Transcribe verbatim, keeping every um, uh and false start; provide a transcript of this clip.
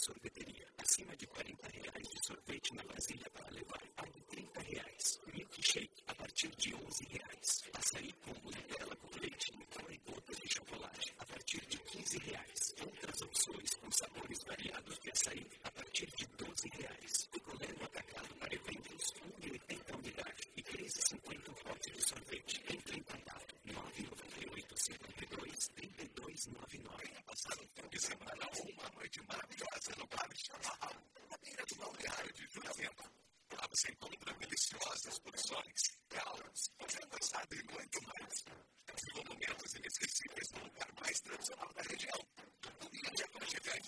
sorveteria. Acima de quarenta reais de sorvete na vasilha para levar, pague trinta reais. Milkshake a partir de onze reais. Açaí com Nutella com leite, Nutella e gotas de chocolate a partir de quinze reais. Outras opções com sabores variados de açaí a partir de doze reais. Picolé no atacado para eventos, um e oitenta unidade e três e cinquenta o pote de sorvete. Entre em contato nove nove oito cinco dois três dois nove nove. Passar um fim de semana ou uma noite maravilhosa no Bar Chamarral, na beira do balneário de Juramento. Lá você encontra deliciosas porções, galas, fazenda assada e muito mais. Viva momentos inesquecíveis no lugar mais tradicional da região. Um dia de aconchegante